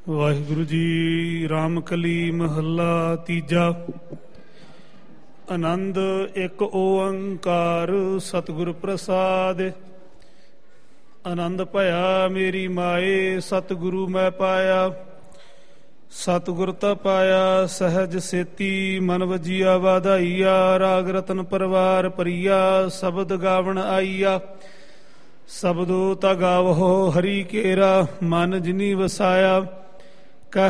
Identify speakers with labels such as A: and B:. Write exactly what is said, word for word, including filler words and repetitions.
A: ਵਾਹਿਗੁਰੂ ਜੀ। ਰਾਮਕਲੀ ਮਹੱਲਾ ਤੀਜਾ। ਆਨੰਦ ਇੱਕ ਓੰਕਾਰ ਸਤਿਗੁਰ ਪ੍ਰਸਾਦਿ। ਆਨੰਦ ਭਇਆ ਮੇਰੀ ਮਾਏ ਸਤਿਗੁਰੂ ਮੈਂ ਪਾਇਆ। ਸਤਿਗੁਰ ਤਾਂ ਪਾਇਆ ਸਹਿਜ ਸੇਤੀ ਮਨ ਵਜੀਆ ਵਾਧਾਈਆ। ਰਾਗ ਰਤਨ ਪਰਵਾਰ ਪਰੀਆ ਸ਼ਬਦ ਗਾਵਣ ਆਈਆ। ਸ਼ਬਦੋ ਤਾ ਗਾਵਹੋ ਹਰੀ ਕੇਰਾ ਮਨ ਜਿਨੀ ਵਸਾਇਆ।